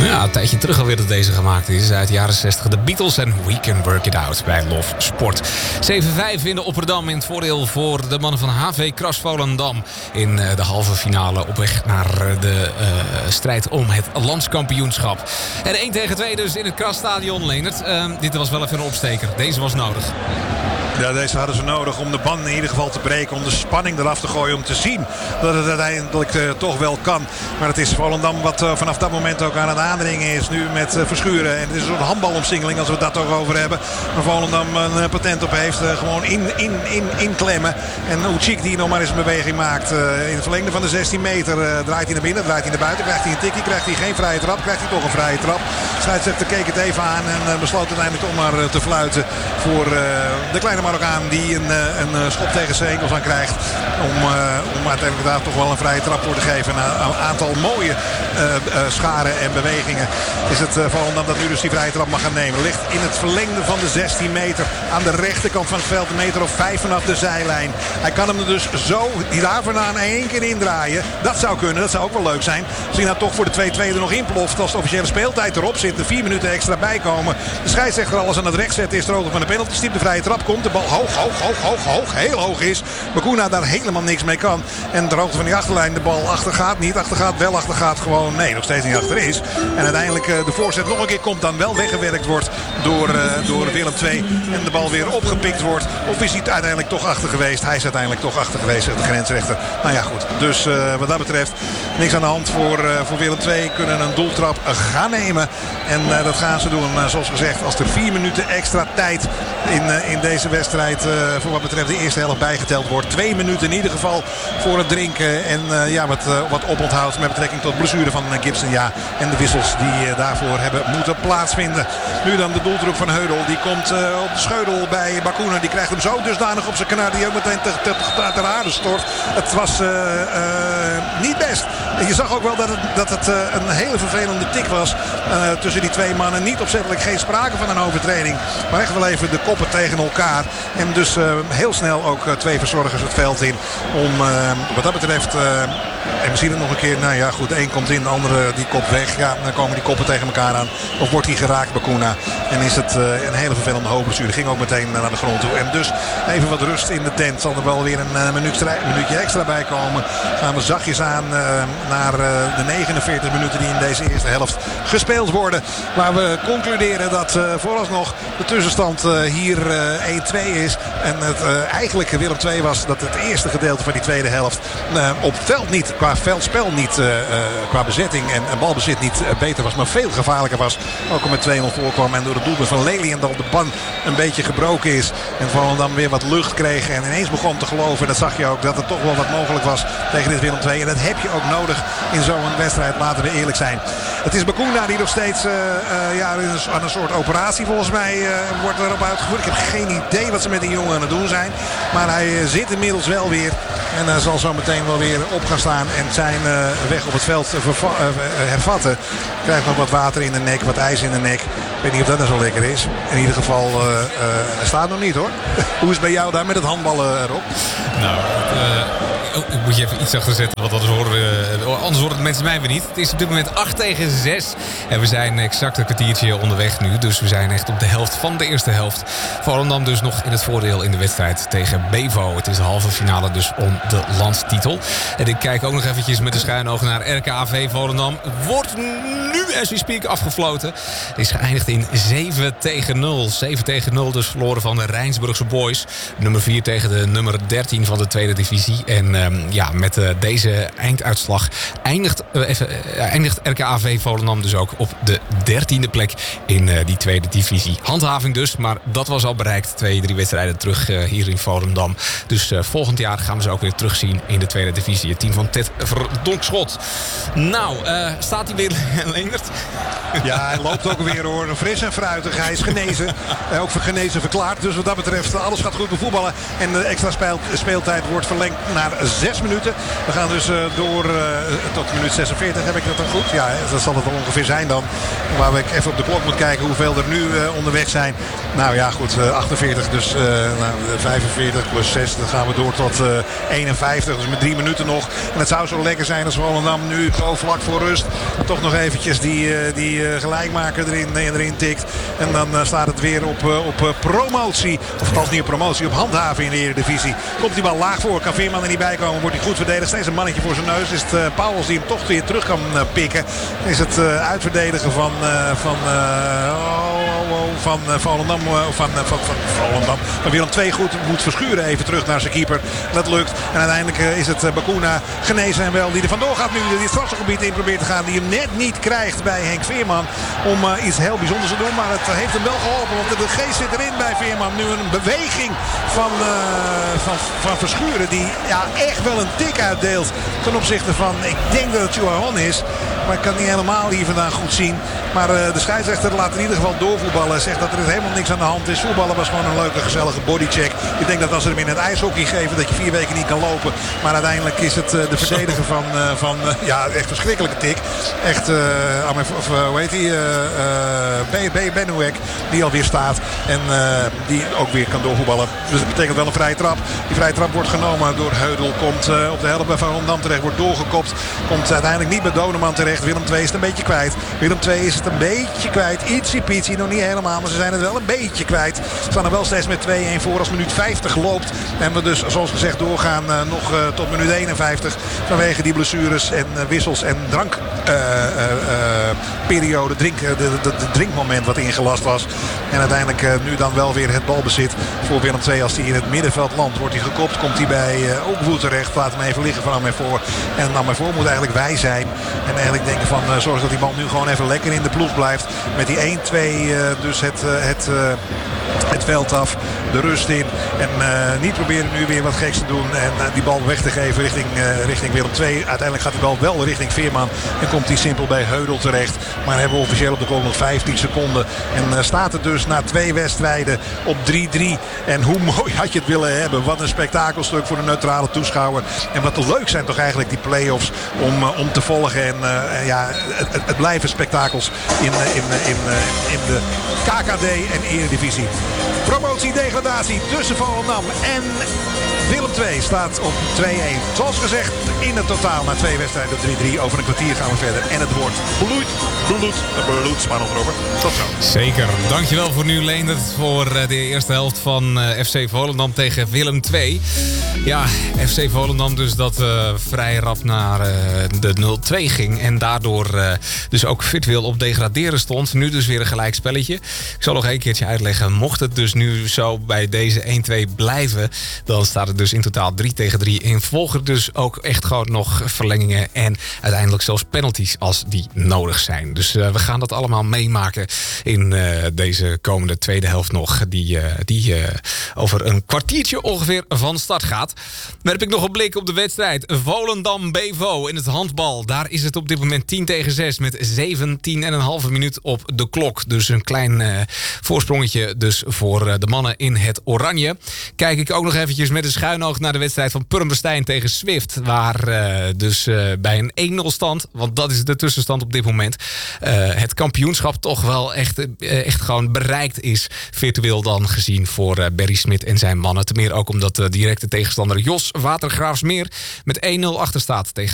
Ja, een tijdje terug alweer dat deze gemaakt is. Uit de jaren 60. De Beatles en We Can Work It Out bij Love Sport. 7-5 in de Opperdam in het voordeel voor de mannen van HV Kras Volendam. In de halve finale op weg naar de strijd om het landskampioenschap. En 1-2 dus in het Krasstadion, Leendert. Dit was wel even een opsteker. Deze was nodig. Ja, deze hadden ze nodig om de band in ieder geval te breken. Om de spanning eraf te gooien. Om te zien dat het uiteindelijk toch wel kan. Maar het is Volendam wat vanaf dat moment ook aan het aandringen is. Nu met Verschuren. En het is een soort handbalomsingeling als we het daar toch over hebben. Maar Volendam een patent op heeft. Gewoon inklemmen. En Ucik die nog maar eens een beweging maakt. In het verlengde van de 16 meter draait hij naar binnen. Draait hij naar buiten. Krijgt hij een tikkie. Krijgt hij geen vrije trap. Krijgt hij toch een vrije trap. Scheidsrechter keek het even aan. En besloot uiteindelijk toch maar te fluiten. Voor de kleine Marokkaan die een schop tegen zijn enkels aan krijgt. Om uiteindelijk daar toch wel een vrije trap voor te geven. Na een aantal mooie scharen en bewegingen is het Volendam dat nu dus die vrije trap mag gaan nemen. Ligt in het verlengde van de 16 meter aan de rechterkant van het veld. Een meter of 5 vanaf de zijlijn. Hij kan hem er dus zo daar vandaan 1 keer indraaien. Dat zou kunnen. Dat zou ook wel leuk zijn. Als hij nou toch voor de 2-2 er nog inploft. Als de officiële speeltijd erop zit. Er 4 minuten extra bij komen. De scheidsrechter alles aan het recht zetten is er ook van de penalty stip. De vrije trap komt. De bal hoog, heel hoog is. Bakuna daar helemaal niks mee kan. En ter hoogte van die achterlijn de bal achter gaat niet. Achter gaat gewoon. Nee, nog steeds niet achter is. En uiteindelijk de voorzet nog een keer komt dan wel weggewerkt wordt door Willem II. En de bal weer opgepikt wordt. Of is hij uiteindelijk toch achter geweest? Hij is uiteindelijk toch achter geweest, de grensrechter. Nou ja, goed. Dus wat dat betreft niks aan de hand voor Willem II. Kunnen een doeltrap gaan nemen. En dat gaan ze doen. Zoals gezegd, als er 4 minuten extra tijd in deze wedstrijd voor wat betreft de eerste helft bijgeteld wordt. 2 minuten in ieder geval voor het drinken. En wat oponthoud met betrekking tot blessure van Gibson. Ja, en de wissels die daarvoor hebben moeten plaatsvinden. Nu dan de doeltrop van Heudel. Die komt op de scheudel bij Bakuna. Die krijgt hem zo dusdanig op zijn kanaar. Die ook meteen ter aarde stort. Het was niet best. Je zag ook wel dat het een hele vervelende tik was tussen die twee mannen. Niet opzettelijk, geen sprake van een overtreding. Maar echt wel even de koppen tegen elkaar. En dus heel snel ook 2 verzorgers het veld in. Om wat dat betreft... en we zien het nog een keer. Nou ja, goed. De een komt in, de andere die kop weg. Ja, dan komen die koppen tegen elkaar aan. Of wordt hij geraakt, Bakuna. En is het een hele vervelende hoofdblessure. Ging ook meteen naar de grond toe. En dus even wat rust in de tent. Zal er wel weer een minuutje extra bij komen. Gaan we zachtjes aan naar de 49 minuten die in deze eerste helft gespeeld worden. Waar we concluderen dat vooralsnog de tussenstand hier 1-2 is. En het eigenlijk Willem II was dat het eerste gedeelte van die tweede helft op veld niet, qua veldspel niet, qua bezetting en balbezit niet beter was, maar veel gevaarlijker was. Ook al met 2-0 voorkwam en door het doelpunt van Leliendal de ban een beetje gebroken is. En Volendam weer wat lucht kreeg en ineens begon te geloven. Dat zag je ook, dat er toch wel wat mogelijk was tegen dit Willem II. En dat heb je ook nodig in zo'n wedstrijd, laten we eerlijk zijn. Het is Bakuna die nog steeds aan een soort operatie volgens mij wordt erop uitgevoerd. Ik heb geen idee wat ze met die jongen aan het doen zijn. Maar hij zit inmiddels wel weer. En hij zal zo meteen wel weer op gaan staan en zijn weg op het veld hervatten. Krijgt nog wat water in de nek, wat ijs in de nek. Ik weet niet of dat nou zo lekker is. In ieder geval, hij staat nog niet hoor. Hoe is het bij jou daar met het handballen erop? Nou, ik moet je even iets achter zetten, want anders horen de mensen mij weer niet. Het is op dit moment 8-6 en we zijn exact een kwartiertje onderweg nu. Dus we zijn echt op de helft van de eerste helft. Volendam dus nog in het voordeel in de wedstrijd tegen Bevo. Het is de halve finale dus om de landstitel. En ik kijk ook nog eventjes met de schuine ogen naar RKAV Volendam. Wordt nu, as we speak, afgefloten. Het is geëindigd in 7-0. 7-0 dus verloren van de Rijnsburgse Boys. Nummer 4 tegen de nummer 13 van de tweede divisie. En met deze einduitslag eindigt RKAV Volendam dus ook op de 13e plek in die tweede divisie. Handhaving dus, maar dat was al bereikt 2-3 wedstrijden terug hier in Volendam. Dus volgend jaar gaan we ze ook weer terugzien in de tweede divisie. Het team van Ted Verdonkschot. Nou, staat hij weer, Leendert? Ja, hij loopt ook weer hoor. Fris en fruitig. Hij is genezen. Ook voor genezen verklaard. Dus wat dat betreft, alles gaat goed bevoetballen. En de extra speeltijd wordt verlengd naar 6 minuten. We gaan dus door tot minuut 46. Heb ik dat dan goed? Ja, dat zal het wel ongeveer zijn dan. Waar ik even op de klok moet kijken hoeveel er nu onderweg zijn. Nou ja, goed. 48. Dus 45 plus 6. Dan gaan we door tot 51. Dus met 3 minuten nog. En het zou zo lekker zijn als Volendam nu zo vlak voor rust toch nog eventjes die die gelijkmaker erin tikt. En dan staat het weer op promotie. Of althans niet op promotie, op handhaven in de Eredivisie. Komt die bal laag voor, kan Veerman er niet bij komen. Wordt hij goed verdedigd, steeds een mannetje voor zijn neus. Is het Pauwels die hem toch weer terug kan pikken. Is het uitverdedigen van Volendam. Van Willem II goed moet verschuren even terug naar zijn keeper. Dat lukt. En uiteindelijk is het Bacuna genezen en wel die er vandoor gaat nu. Die het strafschopgebied in probeert te gaan. Die hem net niet krijgt bij Henk Veerman. Om iets heel bijzonders te doen. Maar het heeft hem wel geholpen. Want de geest zit erin bij Veerman. Nu een beweging van Verschuren. Die echt wel een tik uitdeelt. Ten opzichte van, ik denk dat het Johan is. Maar ik kan niet helemaal hier vandaan goed zien. Maar de scheidsrechter laat in ieder geval doorvoetballen. Zegt dat er helemaal niks aan de hand is. Voetballen was gewoon een leuke, gezellige bodycheck. Ik denk dat als ze hem in het ijshockey geven, dat je 4 weken niet kan lopen. Maar uiteindelijk is het de verdediger van echt verschrikkelijke tik. Echt, hoe heet die? Benuek, die alweer staat. En die ook weer kan doorvoetballen. Dus dat betekent wel een vrije trap. Die vrije trap wordt genomen door Heudel. Komt op de helft bij Volendam terecht. Wordt doorgekopt. Komt uiteindelijk niet bij Doneman terecht. Willem II is het een beetje kwijt. Willem II is het een beetje kwijt. Ietsje, nog niet helemaal. Maar ze zijn het wel een beetje kwijt. Ze staan er wel steeds met 2-1 voor als minuut 50 loopt. En we dus zoals gezegd doorgaan nog tot minuut 51. Vanwege die blessures en wissels en drankperiode. De drinkmoment wat ingelast was. En uiteindelijk nu dan wel weer het balbezit voor Willem II. Als hij in het middenveld landt, wordt hij gekopt. Komt hij bij Oekwoe terecht. Laat hem even liggen van Amervoor. En Amervoor moet eigenlijk wij zijn. En eigenlijk denken van zorg dat die bal nu gewoon even lekker in de ploeg blijft. Met die 1-2 dus het veld af. De rust in. En niet proberen nu weer wat geks te doen. En die bal weg te geven richting Willem II. Uiteindelijk gaat die bal wel richting Veerman. En komt hij simpel bij Heudel terecht. Maar hebben we officieel op de klok nog 15 seconden. En staat het dus na 2 wedstrijden op 3-3. En hoe mooi had je het willen hebben. Wat een spektakelstuk voor de neutrale toeschouwer. En wat leuk zijn toch eigenlijk die play-offs om te volgen. En het blijven spektakels in de KKD en Eredivisie. Promotie-degradatie tussen Volendam en Willem II staat op 2-1. Zoals gezegd, in het totaal na 2 wedstrijden op 3-3. Over een kwartier gaan we verder. En het wordt bloedspannend, Robert. Tot zo. Zeker. Dankjewel voor nu, Leendert, voor de eerste helft van FC Volendam tegen Willem II. Ja, FC Volendam dus dat vrij rap naar de 0-2 ging. En daardoor dus ook virtueel op degraderen stond. Nu dus weer een gelijk spelletje. Ik zal nog een keertje uitleggen. Mocht het dus nu zo bij deze 1-2 blijven, dan staat het dus in totaal 3-3. En volgen dus ook echt gewoon nog verlengingen en uiteindelijk zelfs penalties als die nodig zijn. Dus we gaan dat allemaal meemaken in deze komende tweede helft nog. Die over een kwartiertje ongeveer van start gaat. Dan heb ik nog een blik op de wedstrijd. Volendam-Bevo in het handbal. Daar is het op dit moment 10-6 met 17,5 minuut op de klok. Dus een klein voorsprongetje dus voor de mannen in het oranje. Kijk ik ook nog eventjes met een schuin oog naar de wedstrijd van Purmerstein tegen Swift. Waar dus bij een 1-0 stand, want dat is de tussenstand op dit moment, het kampioenschap toch wel echt gewoon bereikt is. Virtueel dan gezien voor Berry Smit en zijn mannen. Ten meer ook omdat de directe tegenstander Jos Watergraafsmeer met 1-0 achter staat tegen